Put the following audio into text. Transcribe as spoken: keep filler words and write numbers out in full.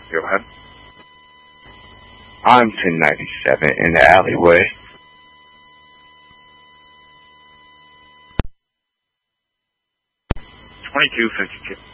Go ahead. I'm ten ninety-seven in the alleyway. twenty-two fifty-two.